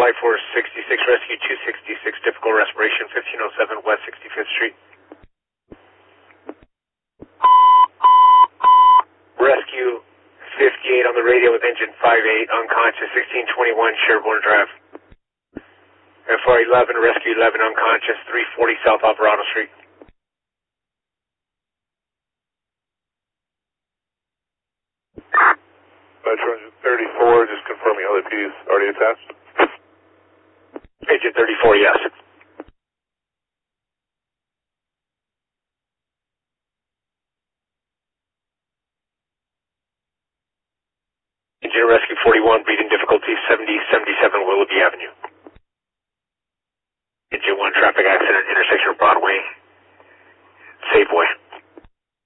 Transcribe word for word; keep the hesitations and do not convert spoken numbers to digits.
Life Force sixty-six, Rescue two sixty-six, difficult respiration, fifteen oh seven West sixty-fifth Street. Rescue fifty-eight on the radio with engine five eight, unconscious, sixteen twenty-one Sherborne Drive. F R eleven, Rescue eleven, unconscious, three forty South Alvarado Street. Metro Engine thirty-four, just confirming L A P is already attached. Engine thirty-four, yes. Engine Rescue forty-one, breathing difficulty, seventy seventy-seven Willoughby Avenue. Engine one, traffic accident, intersection of Broadway, Safeway.